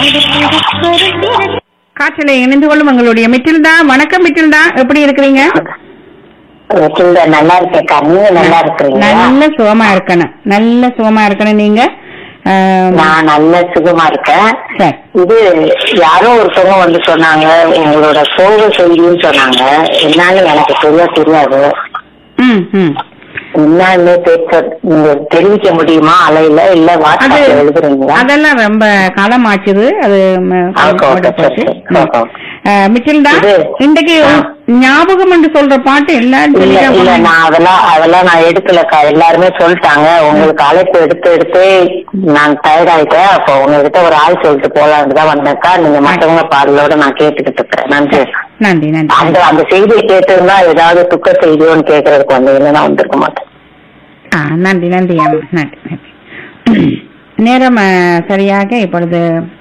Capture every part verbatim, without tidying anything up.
காற்றில இணைந்து கொள்ளும் எங்களுடைய மிட்டில்டா. வணக்கம் மிட்டில்டா, எப்படி இருக்கிறீங்க? நல்லா இருக்கேக்கா, நீங்க நல்லா இருக்கிறீங்க? நல்ல சுகமா இருக்கணும், நல்ல சுகமா இருக்கணும். நீங்க? நான் நல்ல சுகமா இருக்கேன். இது யாரோ ஒருத்தவங்க வந்து சொன்னாங்க உங்களோட சோக செய்தின்னு சொன்னாங்க. என்னன்னு எனக்கு சரியா தெரியாது. என்னன்னு தெரிவிக்க முடியுமா? அலையில இல்ல வாட்ஸ்அப்ல எழுதுறீங்களா? அதெல்லாம் ரொம்ப காலம் ஆச்சுது. அது மிட்டில்டா, இன்றைக்கு ஞாபகம் என்று சொல்ற பாட்டு எல்லாரும் இல்ல, நான் அதெல்லாம் அதெல்லாம் நான் எடுக்கலக்கா. எல்லாருமே சொல்லிட்டாங்க. உங்களுக்கு அழைப்பு எடுத்து எடுத்து நான் டயர்ட் ஆயிட்டேன். அப்ப உங்ககிட்ட ஒரு ஆள் சொல்லிட்டு போலான்னு தான் வந்தேக்கா. நீங்க மற்றவங்க பாடலோட நான் கேட்டுக்கிட்டு இருக்கிறேன். நன்றி நன்றி நன்றி. அந்த அந்த செய்தியை கேட்டிருந்தா ஏதாவது துக்க செய்தியோன்னு கேட்கறதுக்கு வந்து இல்லைன்னா வந்திருக்க மாட்டேன். நன்றி நன்றி நன்றி நன்றி. நேரம் சரியாக இப்பொழுது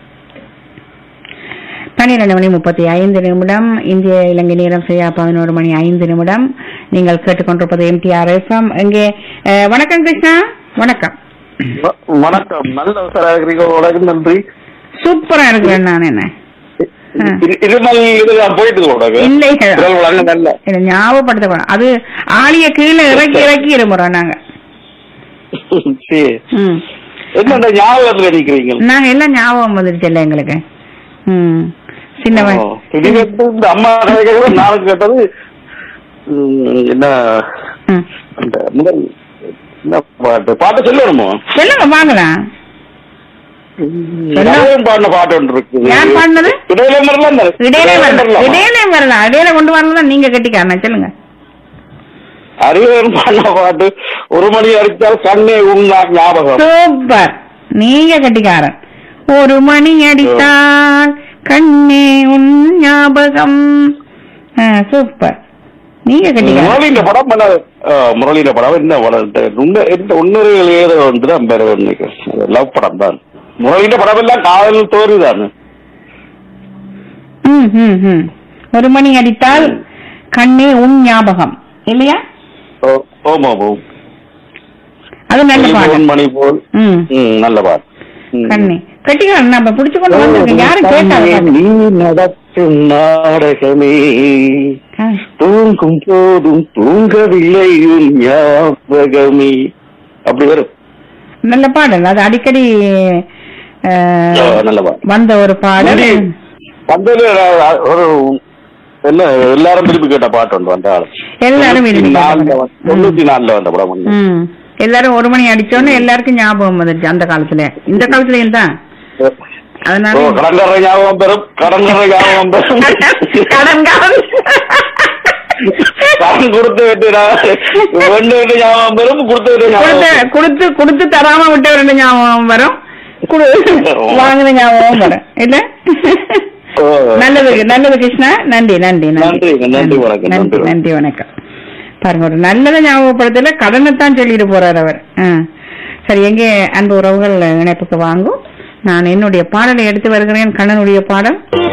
பன்னிரண்டு மணி முப்பத்தி ஐந்து நிமிடம். இந்திய இலங்கை நேரம் சரியா பதினோரு மணி ஐந்து நிமிடம். நீங்கள் கேட்டுக்கொண்டிருப்பது எம்டிஆர் எஃப்எம். இங்கே வணக்கம் கிருஷ்ணா. வணக்கம் வணக்கம். நல்ல நன்றி. சூப்பரா இருக்கிறேன் நான். என்ன ஞாபகப்படுத்த அது ஆளிய கீழே இறக்கி இறக்கி இருமுறோம் நாங்க. நாங்க எல்லாம் ஞாபகம் வந்துருச்சு இல்ல எங்களுக்கு. சின்னவன் அம்மா நானும் கேட்டது என்ன முதல் பாட்டு பாட்டு சொல்லணுமோ? சொல்லுங்க வாங்கலாம். பாடின பாட்டு ஒன்று இருக்கு. யார் பாடினது? இடையில வரலாம், இடையில வரலாம், இடையில வரலாம், இடையில கொண்டு வரலாம். நீங்க கட்டிக்காரண்ணா சொல்லுங்க. அறிவன் பாடின பாட்டு ஒரு மணி அடித்தால் கண்ணே உண்ணா ஞாபகம். சூப்பர், நீங்க கட்டிக்காரன். ஒரு மணி அடித்தால் கண்ணே உன் ஞாபகம். சூப்பர், நீங்க கட்டிக்காரன். முரளியில படம் பண்ண முரளியில படம் என்ன ஒன்னொரு ஏதோ வந்து லவ் படம் தான். முரளியில படம் எல்லாம் காதல் தோறுதானு. ஒரு மணி அடித்தால் கண்ணே உன் ஞாபகம் இல்லையா? அது நல்ல பாட்டு. மணி போல் நல்ல பாட்டு. கண்ணே கட்டிக்காரன் நம்ம பிடிச்சு கொண்டு வந்திருக்கேன். யாரும் கேட்டாங்க. நீ நடத்தும் நாடகமே தூங்கும் போதும் தூங்கவில்லை ஞாபகமே. அப்படி வரும். நல்ல பாடல். அது அடிக்கடி வந்த ஒரு பாடல். ஒரு என்ன எல்லாரும் விரும்பி கேட்ட பாட்டு ஒன்று வந்த ஆளு. எல்லாரும் தொண்ணூத்தி நாலுல வந்த படம். எல்லாரும் ஒரு மணி அடிச்சோன்னு எல்லாருக்கும் ஞாபகம் வந்துருச்சு அந்த காலத்துல. இந்த காலத்துலயும் தான். அதனால கடற்கரை ஞாபகம் பெறும். கடற்கரை ஞாபகம் பெறும். கடன் கொடுத்து விட்டு ஞாபகம் பெறும். கொடுத்து கொடுத்து தராம விட்டு ரெண்டு ஞாபகம் வரும். வாங்கின ஞாபகம் வரும் இல்ல. நல்லது நல்லது கிருஷ்ணா. நன்றி நன்றி நன்றி நன்றி நன்றி நன்றி வணக்கம். பாருங்க, ஒரு நல்லதை ஞாபகப்படுத்தல கடனைத்தான் சொல்லிட்டு போறாரு அவர். சரி, எங்கே அன்பு உறவுகள் இணைப்புக்கு வாங்கும். நான் என்னுடைய பாடலை எடுத்து வருகிறேன். கண்ணனுடைய பாடல்.